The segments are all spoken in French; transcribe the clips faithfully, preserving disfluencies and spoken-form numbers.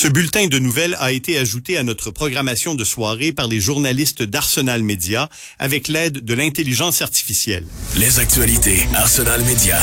Ce bulletin de nouvelles a été ajouté à notre programmation de soirée par les journalistes d'Arsenal Média avec l'aide de l'intelligence artificielle. Les actualités Arsenal Média.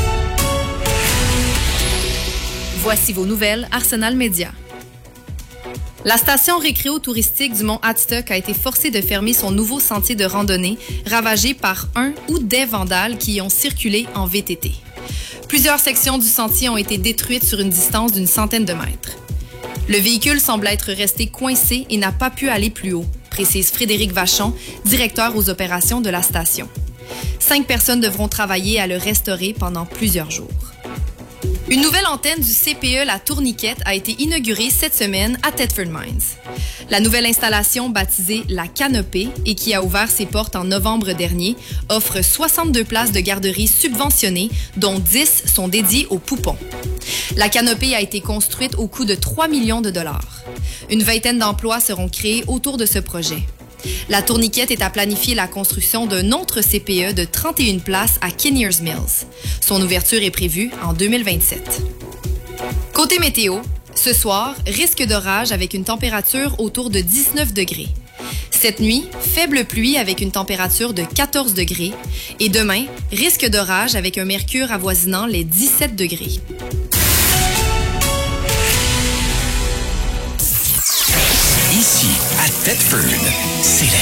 Voici vos nouvelles Arsenal Média. La station récréo-touristique du Mont Hadstock a été forcée de fermer son nouveau sentier de randonnée, ravagé par un ou des vandales qui y ont circulé en V T T. Plusieurs sections du sentier ont été détruites sur une distance d'une centaine de mètres. Le véhicule semble être resté coincé et n'a pas pu aller plus haut, précise Frédéric Vachon, directeur aux opérations de la station. Cinq personnes devront travailler à le restaurer pendant plusieurs jours. Une nouvelle antenne du C P E La Tourniquette a été inaugurée cette semaine à Thetford Mines. La nouvelle installation, baptisée La Canopée et qui a ouvert ses portes en novembre dernier, offre soixante-deux places de garderie subventionnées, dont dix sont dédiées aux poupons. La Canopée a été construite au coût de trois millions de dollars. Une vingtaine d'emplois seront créés autour de ce projet. La Tourniquette est à planifier la construction d'un autre C P E de trente et une places à Kinnears Mills. Son ouverture est prévue en deux mille vingt-sept. Côté météo, ce soir, risque d'orage avec une température autour de dix-neuf degrés. Cette nuit, faible pluie avec une température de quatorze degrés. Et demain, risque d'orage avec un mercure avoisinant les dix-sept degrés. Ici, à Thetford, c'est